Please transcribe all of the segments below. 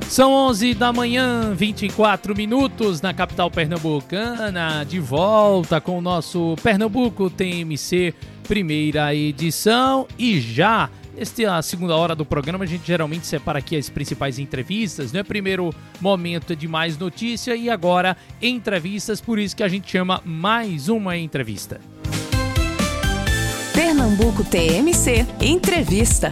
São 11 da manhã, 24 minutos na capital pernambucana, de volta com o nosso Pernambuco TMC, primeira edição. E já, nesta segunda hora do programa, a gente geralmente separa aqui as principais entrevistas, né? Primeiro momento é de mais notícia e agora entrevistas, por isso que a gente chama mais uma entrevista. Pernambuco TMC, entrevista.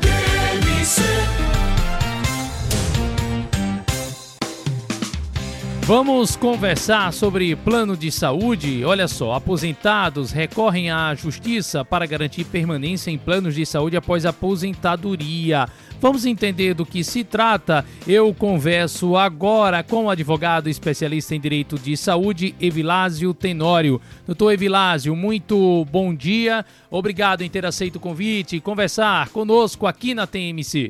Vamos conversar sobre plano de saúde. Olha só, aposentados recorrem à justiça para garantir permanência em planos de saúde após aposentadoria. Vamos entender do que se trata. Eu converso agora com o advogado especialista em direito de saúde, Evilásio Tenório. Doutor Evilásio, muito bom dia. Obrigado em ter aceito o convite e conversar conosco aqui na TMC.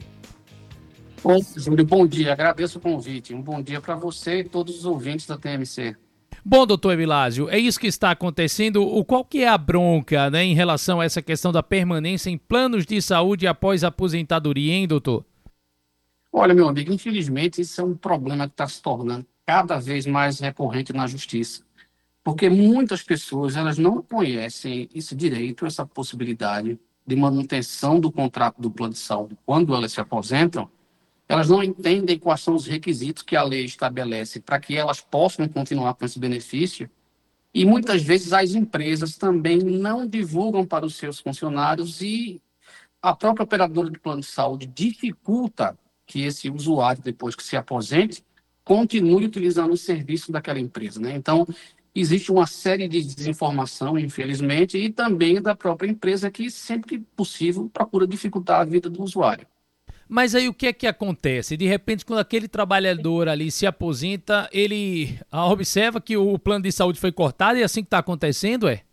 Oi, Júlio, bom dia. Agradeço o convite. Um bom dia para você e todos os ouvintes da TMC. Bom, doutor Evilásio, é isso que está acontecendo. Qual que é a bronca, né, em relação a essa questão da permanência em planos de saúde após a aposentadoria, hein, doutor? Olha, meu amigo, infelizmente isso é um problema que está se tornando cada vez mais recorrente na justiça. Porque muitas pessoas elas não conhecem esse direito, essa possibilidade de manutenção do contrato do plano de saúde quando elas se aposentam. Elas não entendem quais são os requisitos que a lei estabelece para que elas possam continuar com esse benefício. E muitas vezes as empresas também não divulgam para os seus funcionários e a própria operadora de plano de saúde dificulta que esse usuário, depois que se aposente, continue utilizando o serviço daquela empresa, né? Então, existe uma série de desinformação, infelizmente, e também da própria empresa que, sempre que possível, procura dificultar a vida do usuário. Mas aí o que é que acontece? De repente, quando aquele trabalhador ali se aposenta, ele observa que o plano de saúde foi cortado e é assim que está acontecendo, é?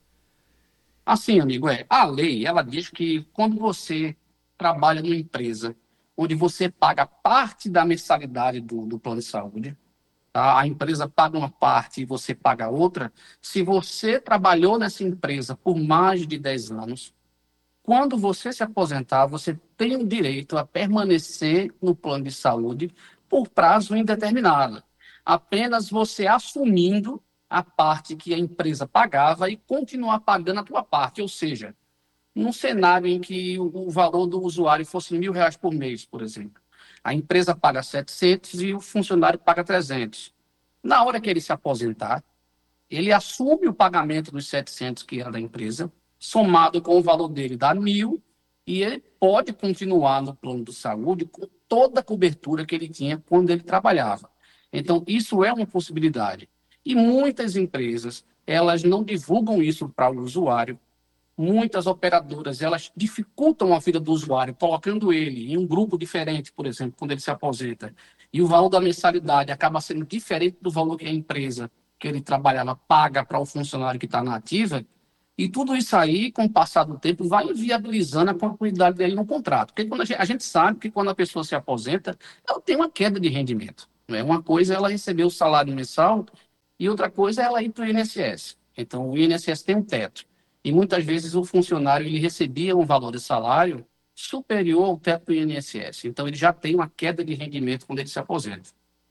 Assim, amigo, a lei, ela diz que quando você trabalha numa empresa onde você paga parte da mensalidade do plano de saúde, tá? A empresa paga uma parte e você paga outra. Se você trabalhou nessa empresa por mais de 10 anos, quando você se aposentar, você tem o direito a permanecer no plano de saúde por prazo indeterminado. Apenas você assumindo a parte que a empresa pagava e continuar pagando a tua parte. Ou seja, num cenário em que o valor do usuário fosse R$1.000 por mês, por exemplo. A empresa paga 700 e o funcionário paga 300. Na hora que ele se aposentar, ele assume o pagamento dos 700 que era da empresa, somado com o valor dele dá 1.000, e ele pode continuar no plano de saúde com toda a cobertura que ele tinha quando ele trabalhava. Então, isso é uma possibilidade. E muitas empresas, elas não divulgam isso para o usuário. Muitas operadoras, elas dificultam a vida do usuário, colocando ele em um grupo diferente, por exemplo, quando ele se aposenta. E o valor da mensalidade acaba sendo diferente do valor que a empresa que ele trabalhava paga para o funcionário que está na ativa. E tudo isso aí, com o passar do tempo, vai inviabilizando a continuidade dele no contrato. Porque quando a gente sabe que quando a pessoa se aposenta, ela tem uma queda de rendimento. Né? Uma coisa é ela receber o salário mensal e outra coisa é ela ir para o INSS. Então, o INSS tem um teto. E muitas vezes o funcionário ele recebia um valor de salário superior ao teto do INSS. Então, ele já tem uma queda de rendimento quando ele se aposenta.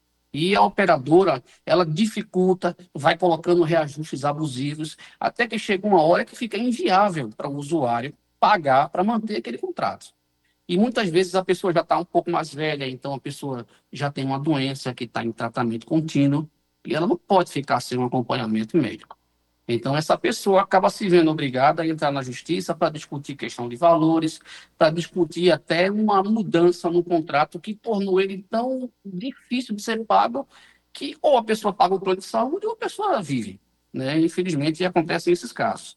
E a operadora, ela dificulta, vai colocando reajustes abusivos, até que chega uma hora que fica inviável para o usuário pagar para manter aquele contrato. E muitas vezes a pessoa já está um pouco mais velha, então a pessoa já tem uma doença que está em tratamento contínuo, e ela não pode ficar sem um acompanhamento médico. Então, essa pessoa acaba se vendo obrigada a entrar na justiça para discutir questão de valores, para discutir até uma mudança no contrato que tornou ele tão difícil de ser pago que ou a pessoa paga o plano de saúde ou a pessoa vive. Né? Infelizmente, acontecem esses casos.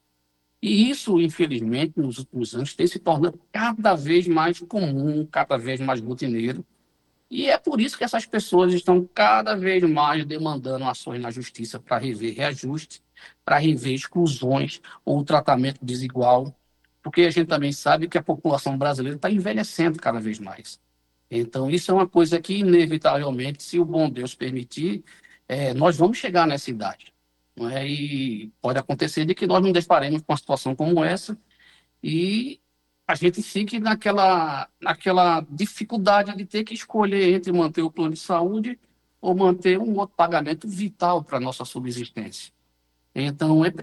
E isso, infelizmente, nos últimos anos, tem se tornado cada vez mais comum, cada vez mais rotineiro. E é por isso que essas pessoas estão cada vez mais demandando ações na justiça para rever reajuste, para rever exclusões ou tratamento desigual, porque a gente também sabe que a população brasileira está envelhecendo cada vez mais. Então, isso é uma coisa que, inevitavelmente, se o bom Deus permitir, nós vamos chegar nessa idade. Não é? E pode acontecer de que nós nos deparemos com uma situação como essa e a gente fique naquela dificuldade de ter que escolher entre manter o plano de saúde ou manter um outro pagamento vital para a nossa subsistência. Então,